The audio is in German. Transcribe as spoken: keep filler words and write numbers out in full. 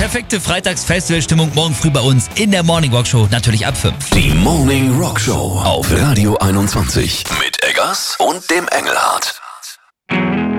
Perfekte Freitags-Festival-Stimmung morgen früh bei uns in der Morning Rock Show, natürlich ab fünf. Die Morning Rock Show auf Radio einundzwanzig mit Eggers und dem Engelhardt.